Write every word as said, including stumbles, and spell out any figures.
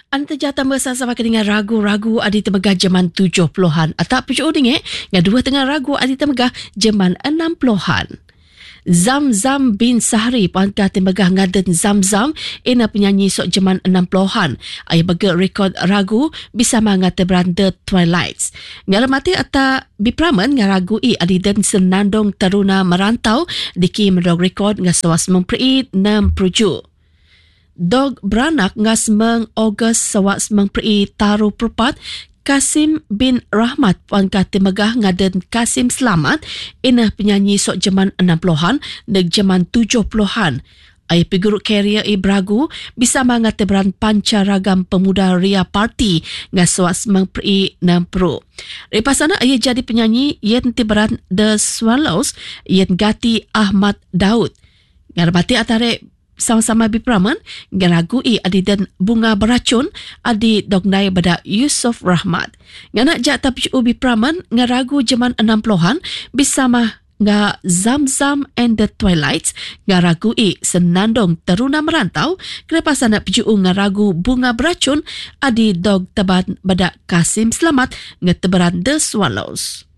Anta jatah bersama dengan ragu-ragu adi temegah zaman tujuh puluhan. Atau pujuk dingin, yang dua tengah ragu adi temegah zaman enam puluhan. Zam-Zam bin Sahri pangkat temegah ngaden Zam-Zam ina penyanyi sok zaman enam puluhan. Ayah bega rekod ragu bisa mangata beranda Twilights. Ngalamati ata bipraman ngaragu i adi den senandong taruna merantau diki mendog rekod ngasawas memperi enam puluh. Dog beranak ngas meng Ogos sawas mengperi taruh perpat Kasim bin Rahmat pangkat temegah ngaden Kasim Selamat ina penyanyi sok zaman enam puluhan neg zaman tujuh puluhan. Ayah piguruk karier i beragu bisa mangate beran pancaragam pemuda Ria Party ngas sawas mengperi enam puluh. Lepas sana ayah jadi penyanyi yen tiberan The Swallows yen gati Ahmad Daud. Ngarabati atare sama-sama bipraman ngaragu i adi dan bunga beracun adi dognai bada Yusuf Rahmat. Nganak jak tapi ubi praman ngaragu zaman enam puluhan bersama nga Zam-Zam and the Twilights ngaragu i senandong teruna merantau kerepasan nak piju ngaragu bunga beracun adi dog teban bada Kasim Selamat ngeteberan The Swallows.